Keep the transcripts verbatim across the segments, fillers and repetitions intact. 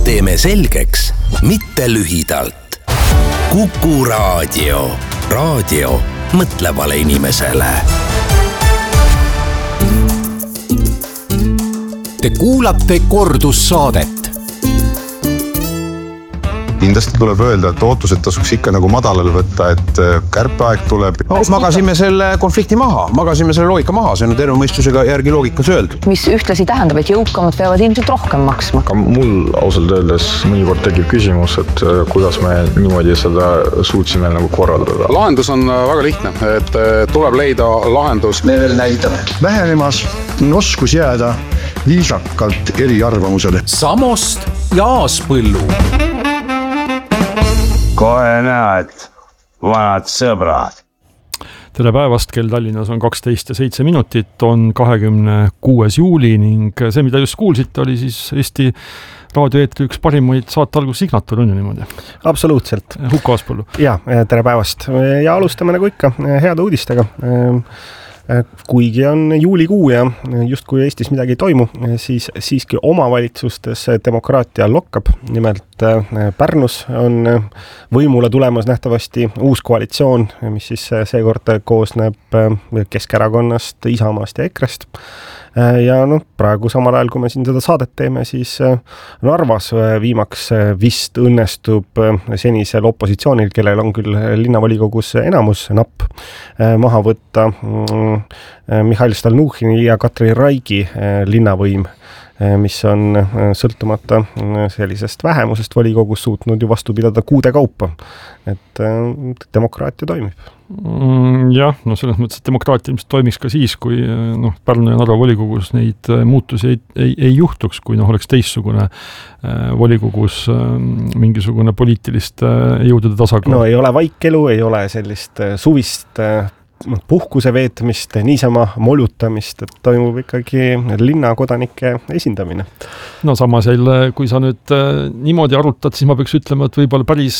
teeme selgeks, mitte lühidalt. Kuku Raadio. Raadio mõtlevale inimesele. Te kuulate kordussaadet. Kindlasti tuleb öelda, et ootused tasuks ikka nagu madalal võtta, et kärpeaeg tuleb. No, magasime selle konflikti maha, magasime selle loogika maha, see on terve mõistusega järgi loogikas öeldud. Mis ühtlasi tähendab, et jõukamad peavad ilmselt rohkem maksma. Ka mul ausalt öeldes mõnikord tekib küsimus, et kuidas me niimoodi seda suutsime nagu korraldada. Lahendus on väga lihtne, et tuleb leida lahendus. Me veel näitame. Vähenemas oskus jääda viisakalt eri arvamusele. Samost ja Aaspõllu. Kohe näed, vanad sõbrad. Tere päevast, kell Tallinnas on kaksteist ja seitse minutit, on kahekümne kuues juuli ning see, mida just kuulsite, oli siis Eesti raadioeetri üks parimaid saate algus signatuur, on ju niimoodi? Absoluutselt. Huko Aaspõllu. Ja, tere päevast. Ja alustame nagu ikka heade uudistega. Kuigi on juulikuu ja just kui Eestis midagi ei toimu, siis siiski omavalitsustes demokraatia lokkab. Nimelt Pärnus on võimule tulemas nähtavasti uus koalitsioon, mis siis seekord koosneb Keskerakonnast, Isamaast ja Ekrest. Ja no, praegu samal ajal, kui me siin seda saadet teeme, siis Narvas viimaks vist õnnestub senisel opositsioonil, kellel on küll linnavolikogus enamus napp, maha võtta Mihhail Stalnuhhini ja Katri Raigi linnavõim, mis on sõltumata sellisest vähemusest volikogus suutnud ju vastu pidada kuude kaupa. Et demokraatia toimib. Jah, no selles mõttes, et demokraatia ilmselt toimiks ka siis, kui no, Pärnu ja Narva volikogus neid muutusi ei, ei, ei juhtuks, kui no, oleks teistsugune volikogus mingisugune poliitiliste jõudude tasakaal. No ei ole vaikelu, ei ole sellist suvist puhkuse veetmist, niisama molutamist, et toimub ikkagi linnakodanike esindamine. No samas jälle, kui sa nüüd niimoodi arutad, siis ma peaks ütlema, et võib-olla päris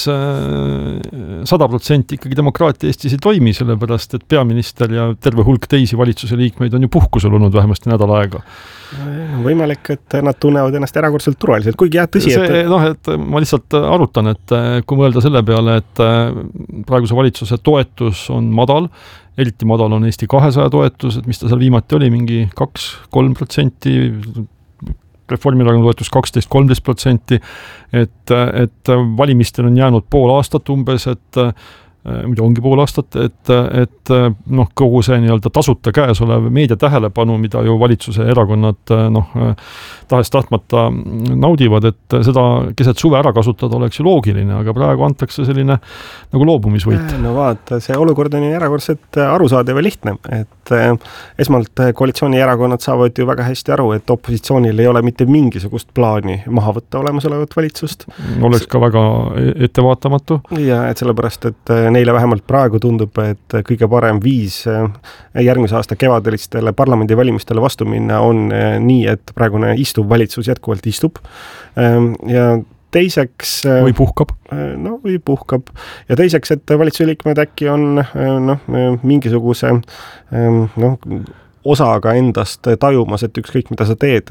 sada protsenti ikkagi demokraatia Eestis ei toimi, sellepärast, et peaminister ja terve hulk teisi valitsuse liikmeid on ju puhkusel olnud vähemasti nädal aega. Võimalik, et nad tunnevad ennast erakordselt turvaliselt, kuigi jah tõsi, see, et... noh, et ma lihtsalt arutan, et kui mõelda selle peale, et praeguse valitsuse toetus on madal, eriti madal on Eesti kahesaja toetus, et mis ta seal viimati oli, mingi kaks kolm protsenti, Reformierakonna toetus kaksteist kolmteist protsenti, et, et valimistel on jäänud pool aastat umbes, et mida ongi pool aastat, et, et noh, kogu see nii-öelda tasuta käes olev meedia tähelepanu, mida ju valitsuse erakonnad noh, tahes tahtmata naudivad, et seda keset suve ära kasutada oleks ju loogiline, aga praegu antakse selline nagu loobumisvõit. No vaata, see olukord on ju erakordselt arusaadav ja lihtne, et esmalt koalitsioonierakonnad saavad ju väga hästi aru, et opositsioonil ei ole mitte mingisugust plaani maha võtta olemasolevat valitsust. Oleks ka väga ettevaatamatu. Ja et sellepärast, et neile vähemalt praegu tundub, et kõige parem viis järgmise aasta kevadalistele parlamendivalimistele vastu minna on nii, et praegune istuv valitsus jätkuvalt istub. Ja teiseks... Või puhkab. No, või puhkab. Ja teiseks, et valitsuse liikmed äkki on no, mingisuguse no, osaga endast tajumas, et ükskõik mida sa teed,